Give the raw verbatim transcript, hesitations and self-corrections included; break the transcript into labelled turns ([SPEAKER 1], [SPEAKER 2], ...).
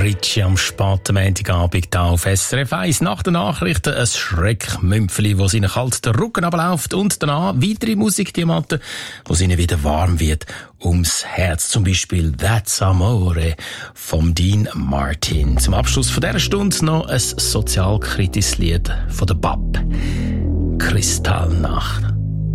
[SPEAKER 1] Ritchie am späten Montagabend hier auf S R F eins. Nach den Nachrichten ein Schreckmümpfeli, wo ihnen kalt den Rücken runterläuft und danach weitere Musikdiamanten, wo ihnen wieder warm wird ums Herz. Zum Beispiel That's Amore vom Dean Martin. Zum Abschluss von dieser Stunde noch ein sozialkritisches Lied von der B A P. Kristallnacht.